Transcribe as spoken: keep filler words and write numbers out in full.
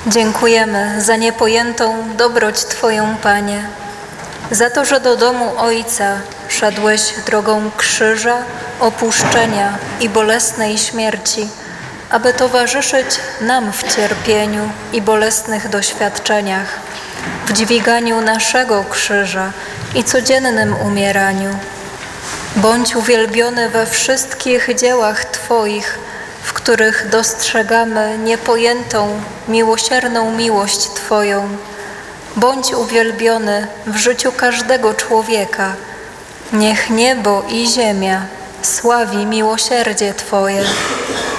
Dziękujemy za niepojętą dobroć Twoją, Panie, za to, że do domu Ojca szedłeś drogą krzyża, opuszczenia i bolesnej śmierci, aby towarzyszyć nam w cierpieniu i bolesnych doświadczeniach, w dźwiganiu naszego krzyża i codziennym umieraniu. Bądź uwielbiony we wszystkich dziełach Twoich, w których dostrzegamy niepojętą, miłosierną miłość Twoją. Bądź uwielbiony w życiu każdego człowieka. Niech niebo i ziemia sławi miłosierdzie Twoje.